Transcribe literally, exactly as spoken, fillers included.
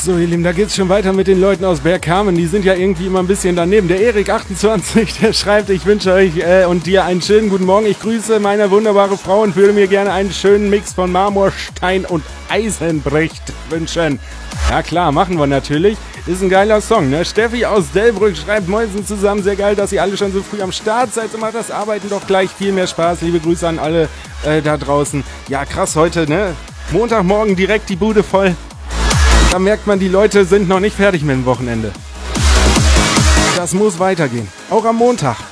So, ihr Lieben, da geht's schon weiter mit den Leuten aus Bergkamen. Die sind ja irgendwie immer ein bisschen daneben. Der Erik achtundzwanzig, der schreibt, ich wünsche euch äh, und dir einen schönen guten Morgen. Ich grüße meine wunderbare Frau und würde mir gerne einen schönen Mix von Marmor, Stein und Eisenbrecht wünschen. Ja klar, machen wir natürlich. Ist ein geiler Song, ne? Steffi aus Delbrück schreibt, Mäusen zusammen, sehr geil, dass ihr alle schon so früh am Start seid. So macht das Arbeiten doch gleich viel mehr Spaß. Liebe Grüße an alle äh, da draußen. Ja, krass heute, ne? Montagmorgen direkt die Bude voll. Da merkt man, die Leute sind noch nicht fertig mit dem Wochenende. Das muss weitergehen. Auch am Montag.